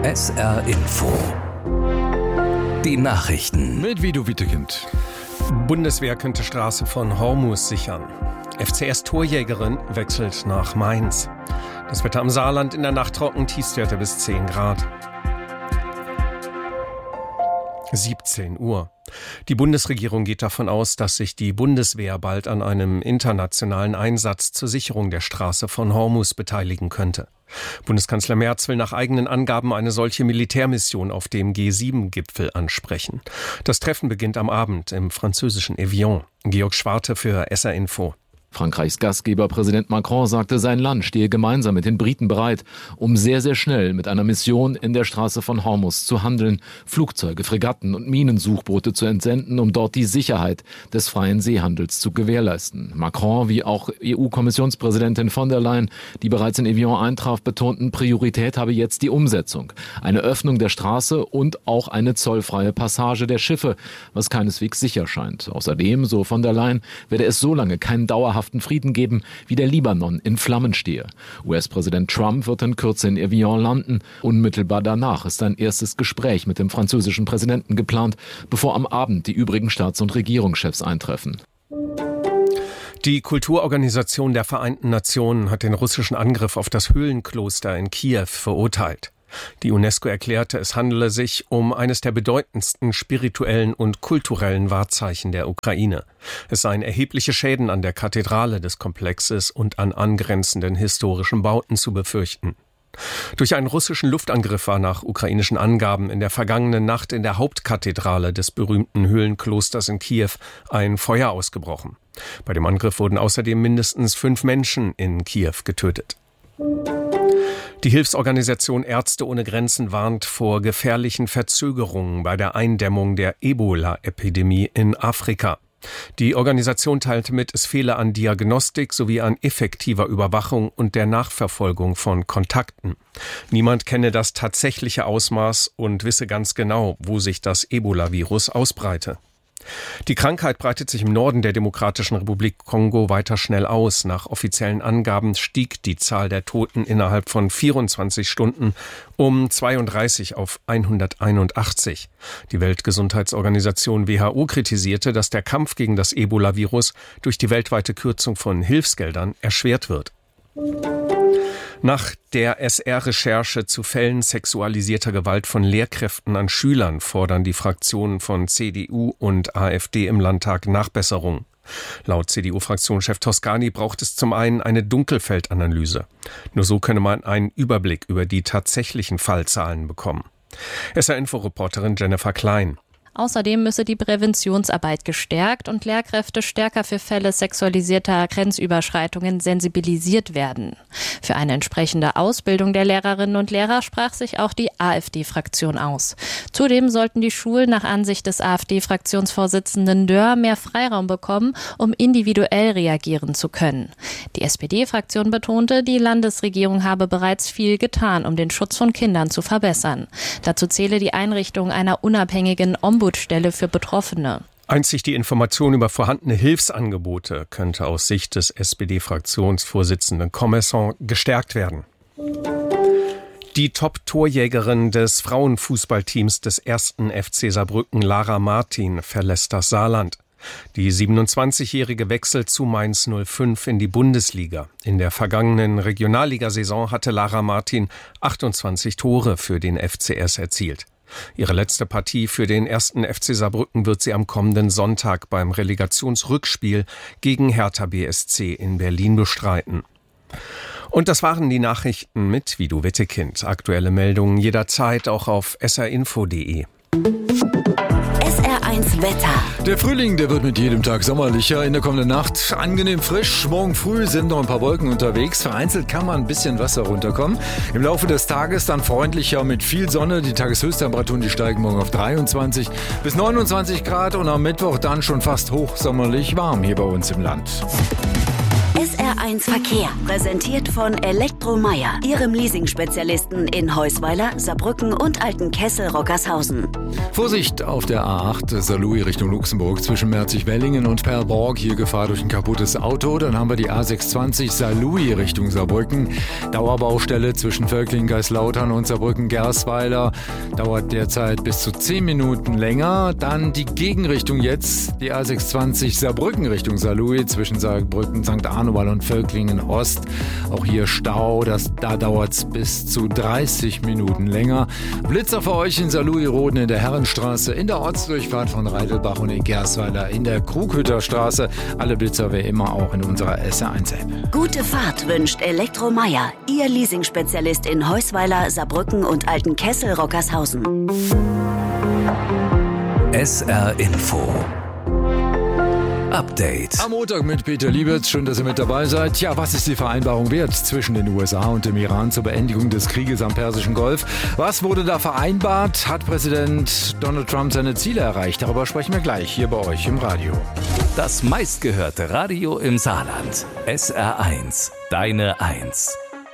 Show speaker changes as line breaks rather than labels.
SR Info. Die Nachrichten.
Mit Vido Wittekind. Bundeswehr könnte Straße von Hormuz sichern. FCS-Torjägerin wechselt nach Mainz. Das Wetter am Saarland in der Nacht trocken, Tiefstwerte bis 10 Grad. 17 Uhr. Die Bundesregierung geht davon aus, dass sich die Bundeswehr bald an einem internationalen Einsatz zur Sicherung der Straße von Hormuz beteiligen könnte. Bundeskanzler Merz will nach eigenen Angaben eine solche Militärmission auf dem G7-Gipfel ansprechen. Das Treffen beginnt am Abend im französischen Evian. Georg Schwarte für SR Info.
Frankreichs Gastgeber Präsident Macron sagte, sein Land stehe gemeinsam mit den Briten bereit, um sehr, sehr schnell mit einer Mission in der Straße von Hormuz zu handeln, Flugzeuge, Fregatten und Minensuchboote zu entsenden, um dort die Sicherheit des freien Seehandels zu gewährleisten. Macron, wie auch EU-Kommissionspräsidentin von der Leyen, die bereits in Evian eintraf, betonten, Priorität habe jetzt die Umsetzung. Eine Öffnung der Straße und auch eine zollfreie Passage der Schiffe, was keineswegs sicher scheint. Außerdem, so von der Leyen, werde es so lange keinen dauerhaften Frieden geben, wie der Libanon in Flammen stehe. US-Präsident Trump wird in Kürze in Evian landen. Unmittelbar danach ist ein erstes Gespräch mit dem französischen Präsidenten geplant, bevor am Abend die übrigen Staats- und Regierungschefs eintreffen.
Die Kulturorganisation der Vereinten Nationen hat den russischen Angriff auf das Höhlenkloster in Kiew verurteilt. Die UNESCO erklärte, es handele sich um eines der bedeutendsten spirituellen und kulturellen Wahrzeichen der Ukraine. Es seien erhebliche Schäden an der Kathedrale des Komplexes und an angrenzenden historischen Bauten zu befürchten. Durch einen russischen Luftangriff war nach ukrainischen Angaben in der vergangenen Nacht in der Hauptkathedrale des berühmten Höhlenklosters in Kiew ein Feuer ausgebrochen. Bei dem Angriff wurden außerdem mindestens 5 Menschen in Kiew getötet. Die Hilfsorganisation Ärzte ohne Grenzen warnt vor gefährlichen Verzögerungen bei der Eindämmung der Ebola-Epidemie in Afrika. Die Organisation teilte mit, es fehle an Diagnostik sowie an effektiver Überwachung und der Nachverfolgung von Kontakten. Niemand kenne das tatsächliche Ausmaß und wisse ganz genau, wo sich das Ebola-Virus ausbreite. Die Krankheit breitet sich im Norden der Demokratischen Republik Kongo weiter schnell aus. Nach offiziellen Angaben stieg die Zahl der Toten innerhalb von 24 Stunden um 32 auf 181. Die Weltgesundheitsorganisation WHO kritisierte, dass der Kampf gegen das Ebola-Virus durch die weltweite Kürzung von Hilfsgeldern erschwert wird. Nach der SR-Recherche zu Fällen sexualisierter Gewalt von Lehrkräften an Schülern fordern die Fraktionen von CDU und AfD im Landtag Nachbesserung. Laut CDU-Fraktionschef Toscani braucht es zum einen eine Dunkelfeldanalyse. Nur so könne man einen Überblick über die tatsächlichen Fallzahlen bekommen. SR-Info-Reporterin Jennifer Klein.
Außerdem müsse die Präventionsarbeit gestärkt und Lehrkräfte stärker für Fälle sexualisierter Grenzüberschreitungen sensibilisiert werden. Für eine entsprechende Ausbildung der Lehrerinnen und Lehrer sprach sich auch die AfD-Fraktion aus. Zudem sollten die Schulen nach Ansicht des AfD-Fraktionsvorsitzenden Dörr mehr Freiraum bekommen, um individuell reagieren zu können. Die SPD-Fraktion betonte, die Landesregierung habe bereits viel getan, um den Schutz von Kindern zu verbessern. Dazu zähle die Einrichtung einer unabhängigen Ombudsstelle für Betroffene.
Einzig die Information über vorhandene Hilfsangebote könnte aus Sicht des SPD-Fraktionsvorsitzenden Commerçant gestärkt werden. Die Top-Torjägerin des Frauenfußballteams des 1. FC Saarbrücken, Lara Martin, verlässt das Saarland. Die 27-Jährige wechselt zu Mainz 05 in die Bundesliga. In der vergangenen Regionalligasaison hatte Lara Martin 28 Tore für den FCS erzielt. Ihre letzte Partie für den 1. FC Saarbrücken wird sie am kommenden Sonntag beim Relegationsrückspiel gegen Hertha BSC in Berlin bestreiten. Und das waren die Nachrichten mit Vido Wittekind. Aktuelle Meldungen jederzeit auch auf srinfo.de.
SR1 Wetter.
Der Frühling, der wird mit jedem Tag sommerlicher. In der kommenden Nacht angenehm frisch. Morgen früh sind noch ein paar Wolken unterwegs. Vereinzelt kann mal ein bisschen Wasser runterkommen. Im Laufe des Tages dann freundlicher mit viel Sonne. Die Tageshöchsttemperaturen, die steigen morgen auf 23 bis 29 Grad und am Mittwoch dann schon fast hochsommerlich warm hier bei uns im Land.
SR1 Verkehr, präsentiert von Elektromeyer, Ihrem Leasing-Spezialisten in Heusweiler, Saarbrücken und Altenkessel-Rockershausen.
Vorsicht auf der A8 Saarlouis Richtung Luxemburg zwischen Merzig-Wellingen und Perlborg. Hier Gefahr durch ein kaputtes Auto. Dann haben wir die A620 Saarlouis Richtung Saarbrücken. Dauerbaustelle zwischen Völklingen-Geislautern und Saarbrücken-Gersweiler. Dauert derzeit bis zu 10 Minuten länger. Dann die Gegenrichtung jetzt, die A620 Saarbrücken Richtung Saarlouis zwischen Saarbrücken, St. Arnowal und Völklingen-Ost. Auch hier Stau, da dauert es bis zu 30 Minuten länger. Blitzer für euch in Saarlouis-Roden in der Herrenstraße, in der Ortsdurchfahrt von Reidelbach und in Gersweiler in der Krughütterstraße. Alle Blitzer wie immer auch in unserer SR1-App.
Gute Fahrt wünscht Elektromeyer, Ihr Leasing-Spezialist in Heusweiler, Saarbrücken und Altenkessel-Rockershausen.
SR Info Update.
Am Montag mit Peter Liebitz. Schön, dass ihr mit dabei seid. Ja, was ist die Vereinbarung wert zwischen den USA und dem Iran zur Beendigung des Krieges am Persischen Golf? Was wurde da vereinbart? Hat Präsident Donald Trump seine Ziele erreicht? Darüber sprechen wir gleich hier bei euch im Radio.
Das meistgehörte Radio im Saarland. SR1, deine 1.